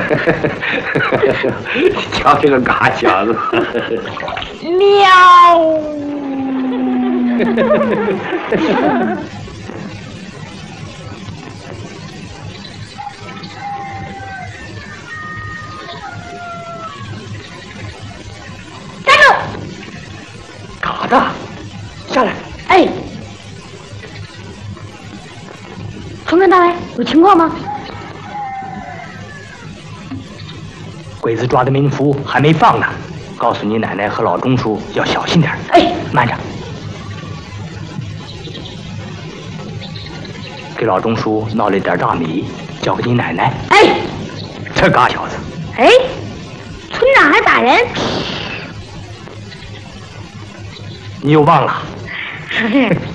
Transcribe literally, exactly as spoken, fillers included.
瞧这个嘎小子， 喵！站住！ 嘎子，下来！ 哎，从门大来，有情况吗？ 鬼子抓的民夫还没放呢，告诉你奶奶和老钟叔要小心点。 哎， 慢着，给老钟叔闹了点大米，交给你奶奶。 哎， 这嘎小子， 哎，村长还打人？ 你又忘了？